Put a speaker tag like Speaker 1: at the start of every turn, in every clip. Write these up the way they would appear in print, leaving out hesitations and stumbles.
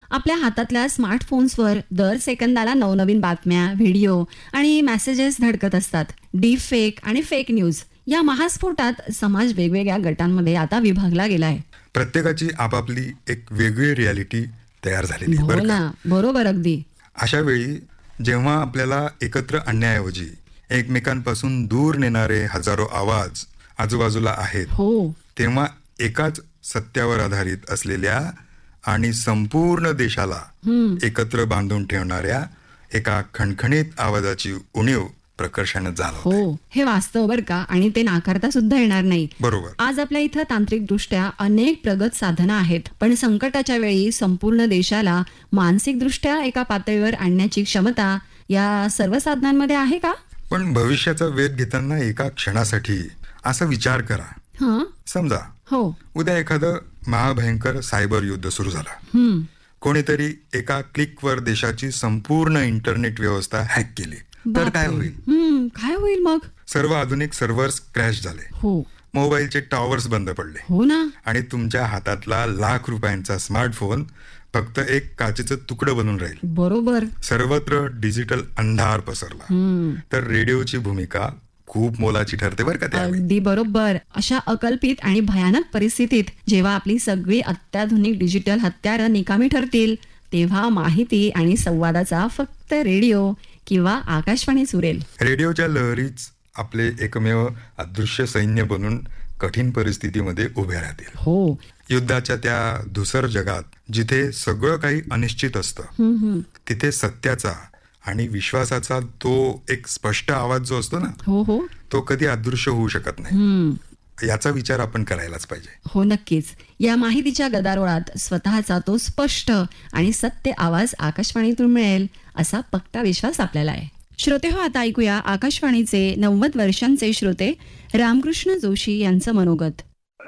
Speaker 1: आपल्या हातातल्या स्मार्टफोन्सवर दर सेकंदाला नवनवीन बातम्या, व्हिडिओ आणि मेसेजेस धडकत असतात. डीप फेक आणि फेक न्यूज या महास्फोटात समाज वेगवेगळ्या गटांमध्ये आता विभागला गेलाय.
Speaker 2: प्रत्येकाची आपापली एक वेगळी रियालिटी तयार झालेली आहे.
Speaker 1: हो ना, बरोबर अगदी.
Speaker 2: अशा वेळी जेव्हा आपल्याला एकत्र आणण्याऐवजी एकमेकांपासून दूर नेणारे हजारो आवाज आजूबाजूला आहेत,
Speaker 1: हो,
Speaker 2: तेव्हा एकाच सत्यावर आधारित असलेल्या आणि संपूर्ण देशाला एकत्र बांधून ठेवणाऱ्या एका खणखणीत आवाजाची उणीव प्रकर्षाने जाणवते.
Speaker 1: हो, हे वास्तव बर का, आणि ते नाकारता सुद्धा येणार नाही.
Speaker 2: बरोबर.
Speaker 1: आज आपल्या इथं तांत्रिकदृष्ट्या अनेक प्रगत साधनं आहेत, पण संकटाच्या वेळी संपूर्ण देशाला मानसिकदृष्ट्या एका पातळीवर आणण्याची क्षमता या सर्व साधनांमध्ये आहे का?
Speaker 2: पण भविष्याचा वेध घेताना एका क्षणासाठी असा विचार करा. समजा
Speaker 1: हो,
Speaker 2: उद्या एखादं महाभयंकर सायबर युद्ध सुरू झालं. कोणीतरी एका क्लिकवर देशाची संपूर्ण इंटरनेट व्यवस्था हॅक केली, तर काय होईल?
Speaker 1: काय होईल मग?
Speaker 2: सर्व आधुनिक सर्व्हर्स क्रॅश झाले.
Speaker 1: हो,
Speaker 2: मोबाईलचे टॉवर्स बंद पडले.
Speaker 1: हो ना.
Speaker 2: आणि तुमच्या हातातला लाख रुपयांचा स्मार्टफोन फक्त एक काचेचं तुकडं बनून राहील.
Speaker 1: बरोबर.
Speaker 2: सर्वत्र डिजिटल अंधार पसरला. तर रेडिओची भूमिका खूप मोलाची ठरते बरं का त्यावेळी.
Speaker 1: अगदी बरोबर. अशा अकल्पित आणि भयानक परिस्थितीत जेव्हा आपली सगळी अत्याधुनिक डिजिटल हत्यारं निकामी ठरतील, तेव्हा माहिती आणि संवादाचा फक्त रेडिओ किंवा आकाशवाणीच उरेल.
Speaker 2: रेडिओच्या लहरीच आपले एकमेव अदृश्य सैन्य बनून कठीण परिस्थितीमध्ये उभे राहतील.
Speaker 1: हो,
Speaker 2: युद्धाच्या त्या धुसर जगात जिथे सगळं काही अनिश्चित असतं, तिथे सत्याचा आणि विश्वासाचा तो एक स्पष्ट आवाज जो असतो ना,
Speaker 1: हो हो,
Speaker 2: तो कधी अदृश्य होऊ शकत नाही. याचा विचार आपण करायलाच पाहिजे.
Speaker 1: हो, नक्कीच. या माहितीच्या गदारोळात स्वतःचा तो स्पष्ट आणि सत्य आवाज आकाशवाणीतून मिळेल असा पक्का विश्वास आपल्याला आहे. श्रोते हो, आता ऐकूया आकाशवाणीचे 90 वर्षांचे श्रोते रामकृष्ण जोशी यांचं मनोगत.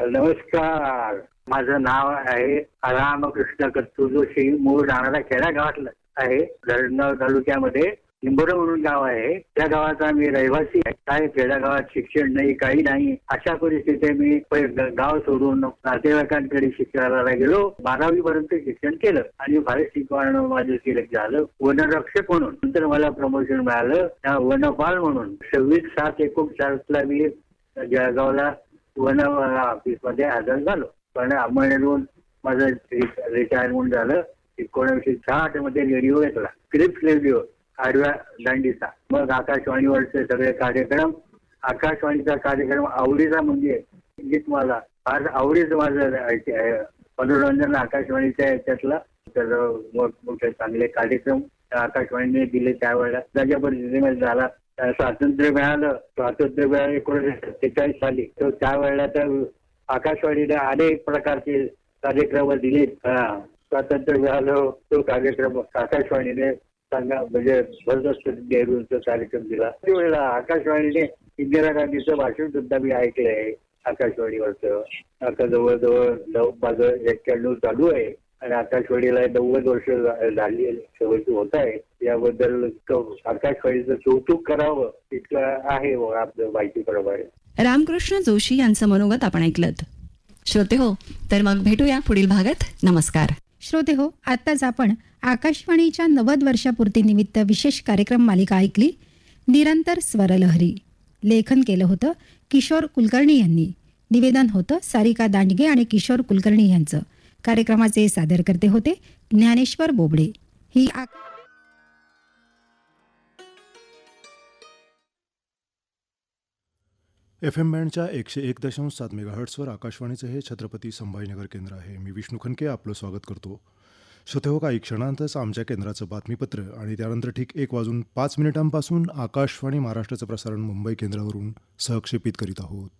Speaker 3: नमस्कार, माझं नाव आहे रामकृष्ण कत्तू जोशी. मूळ राहणारा खेडा गावातलं आहे. जळगाव तालुक्यामध्ये निंबोरा म्हणून गाव आहे. त्या गावाचा मी रहिवासी आहे. काय खेड्या गावात शिक्षण नाही, काही नाही. अशा परिस्थितीत मी गाव सोडून नातेवाईकांकडे शिक्षणाला गेलो. 12वी पर्यंत शिक्षण केलं आणि फार शिकवणं माझं सिलेक्ट झालं वनरक्षक म्हणून. नंतर मला प्रमोशन मिळालं वनपाल म्हणून. 26/7/49 मी जळगावला वन ऑफिस मध्ये हजर झालो. पण अंमळनेरहून माझं रिटायरमेंट झालं. 1960 मध्ये रेडिओ घेतला, क्रिप्स रेडिओ आडव्या दांडीचा. मग आकाशवाणीवरचे सगळे कार्यक्रम, आकाशवाणीचा कार्यक्रम आवडीचा म्हणजे मला फार आवडीचं माझं मनोरंजन आकाशवाणीच्या याच्यातला. तर मोठमोठे चांगले कार्यक्रम आकाशवाणीने दिले त्यावेळेला. त्याच्या परिस्थितीमध्ये झाला स्वातंत्र्य मिळालं. 1947 साली. तर त्यावेळेला तर आकाशवाणीने अनेक प्रकारचे कार्यक्रम दिले. स्वातंत्र्य मिळालं तो कार्यक्रम आकाशवाणीने सांगा म्हणजे जबरदस्त नेहरूंचा कार्यक्रम दिला. त्यावेळेला आकाशवाणीने इंदिरा गांधीचं भाषण सुद्धा मी ऐकलंय आकाशवाणीवरचं. आता जवळजवळ माझं 91 चालू आहे आणि आकाशवाणीला 90 वर्ष झाली होत आहे. याबद्दल आकाशवाणीचं कौतुक करावं इतकं आहे आपलं माहितीप्रमाणे.
Speaker 1: रामकृष्ण जोशी यांचं मनोगत आपण ऐकलं. श्रोते हो, तर मग भेटूया पुढील भागात. नमस्कार.
Speaker 4: श्रोते हो, आताच आपण आकाशवाणीच्या 90 वर्षापूर्तीनिमित्त विशेष कार्यक्रम मालिका ऐकली. निरंतर स्वरलहरी. लेखन केलं होतं किशोर कुलकर्णी यांनी. निवेदन होतं सारिका दांडगे आणि किशोर कुलकर्णी यांचं. कार्यक्रमाचे सादरकर्ते होते ज्ञानेश्वर बोबडे. ही
Speaker 5: FM बँडच्या 101.7 मेगाहर्ट्सवर आकाशवाणीचं हे छत्रपती संभाजीनगर केंद्र आहे. मी विष्णू खनके आपलं स्वागत करतो. श्रोते हो, काही क्षणांतच आमच्या केंद्राचं बातमीपत्र आणि त्यानंतर ठीक 1:05 आकाशवाणी महाराष्ट्राचं प्रसारण मुंबई केंद्रावरून सहक्षेपित करीत आहोत.